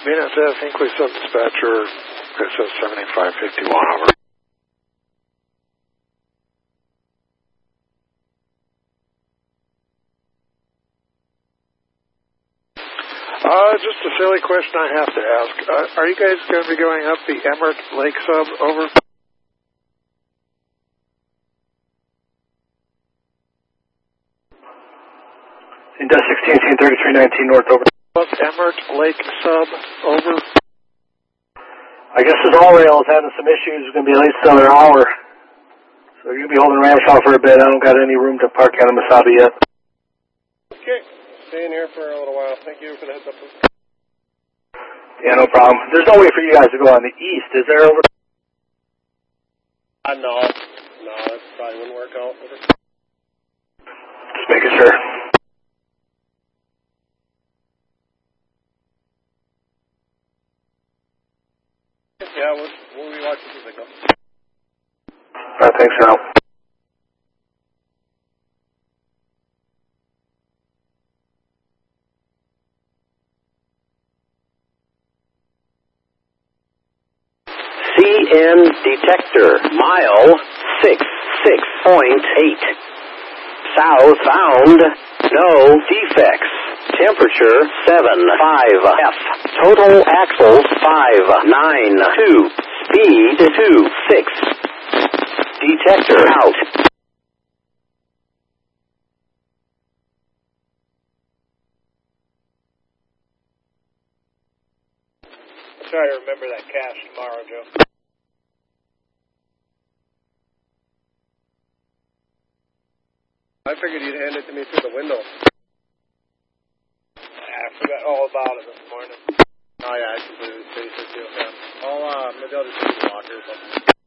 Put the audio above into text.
Venus S, Hinkley Sub-Dispatcher, it says 7551 over. Just a silly question I have to ask. Are you guys going to be going up the Emmert Lake Sub, over? Dust 16, 3319 north, over. Up Emmert Lake Sub, over. I guess this all-rail is having some issues. It's going to be at least another hour. So you're going to be holding Ramshaw for a bit. I don't got any room to park out of Masabi yet. Okay. Staying here for a little while. Thank you for the heads up. Yeah, no problem. There's no way for you guys to go on the east, is there, over? No. No, that probably wouldn't work out. Over. Just making sure. Yeah, we'll be watching the signal. All right, thanks, Al. CN detector, mile 66.8. Southbound, no defects. Temperature 75 F. Total axles 592. Speed 26. Detector out. Try to remember that cache tomorrow, Joe. I figured you'd hand it to me through the window. I forgot all about it this morning. Oh yeah, I completely spaced it too. Yeah. Maybe I'll just use the locker or something.